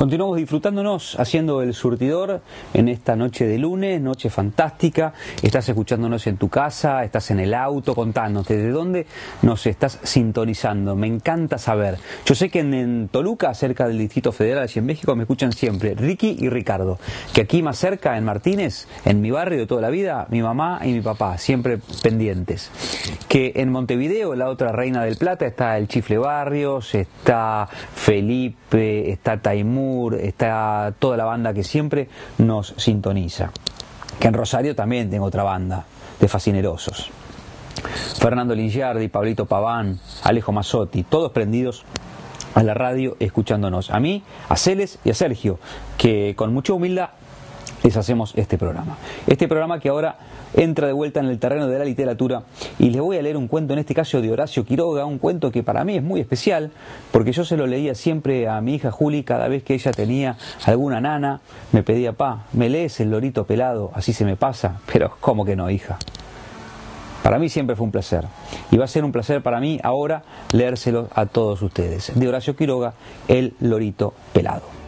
Continuamos disfrutándonos, haciendo el surtidor en esta noche de lunes, noche fantástica. Estás escuchándonos en tu casa, estás en el auto, contanos desde dónde nos estás sintonizando. Me encanta saber. Yo sé que en Toluca, cerca del Distrito Federal, allí en México, me escuchan siempre Ricky y Ricardo. Que aquí más cerca, en Martínez, en mi barrio de toda la vida, mi mamá y mi papá, siempre pendientes. Que en Montevideo, la otra Reina del Plata, está el Chifle Barrios, está Felipe, está Taimur, está toda la banda que siempre nos sintoniza. Que en Rosario también tengo otra banda de fascinerosos. Fernando Lingiardi, Pablito Paván, Alejo Mazzotti, todos prendidos a la radio escuchándonos. A mí, a Celes y a Sergio, que con mucha humildad les hacemos este programa. Este programa que ahora entra de vuelta en el terreno de la literatura y les voy a leer un cuento, en este caso de Horacio Quiroga, un cuento que para mí es muy especial porque yo se lo leía siempre a mi hija Juli cada vez que ella tenía alguna nana, me pedía: "Pa, ¿me lees El lorito pelado? Así se me pasa". Pero ¿cómo que no, hija? Para mí siempre fue un placer y va a ser un placer para mí ahora leérselo a todos ustedes. De Horacio Quiroga, El lorito pelado.